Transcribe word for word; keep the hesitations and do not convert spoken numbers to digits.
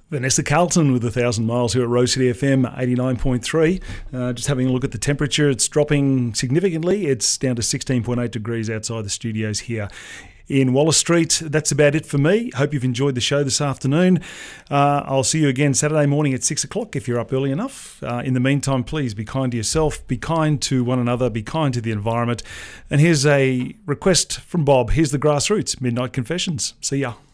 Vanessa Carlton with a thousand miles here at Rose City F M eighty-nine point three. Uh, just having a look at the temperature, it's dropping significantly. It's down to sixteen point eight degrees outside the studios here in Wallace Street. That's about it for me. Hope you've enjoyed the show this afternoon. Uh, I'll see you again Saturday morning at six o'clock if you're up early enough. Uh, in the meantime, please be kind to yourself, be kind to one another, be kind to the environment. And here's a request from Bob. Here's the Grassroots, Midnight Confessions. See ya.